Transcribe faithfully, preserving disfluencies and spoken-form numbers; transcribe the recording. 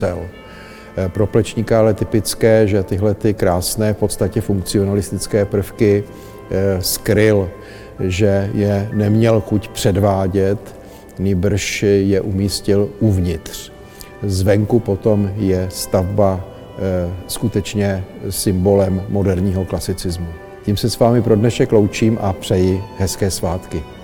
Pro Plečníka ale typické, že tyhle ty krásné, v podstatě funkcionalistické prvky skryl, že je neměl chuť předvádět, nýbrž je umístil uvnitř. Zvenku potom je stavba skutečně symbolem moderního klasicismu. Tím se s vámi pro dnešek loučím a přeji hezké svátky.